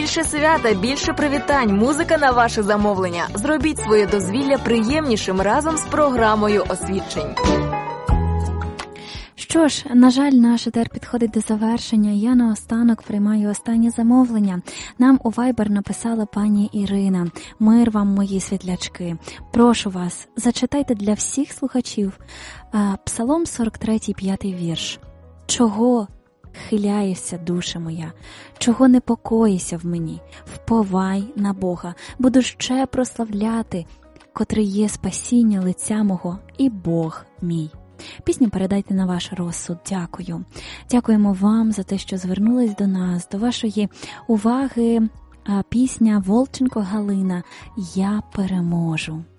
Більше свята, більше привітань, музика на ваше замовлення. Зробіть своє дозвілля приємнішим разом з програмою освідчень. Що ж, на жаль, наш етер підходить до завершення. Я наостанок приймаю останнє замовлення. Нам у Viber написала пані Ірина. Мир вам, мої світлячки. Прошу вас, зачитайте для всіх слухачів Псалом 43, 5 вірш. Чого хиляєшся, душа моя? Чого непокоїшся в мені? Вповай на Бога. Буду ще прославляти, котрий є спасіння лиця мого і Бог мій. Пісню передайте на ваш розсуд. Дякую. Дякуємо вам за те, що звернулись до нас, до вашої уваги. Пісня Волченко Галина «Я переможу».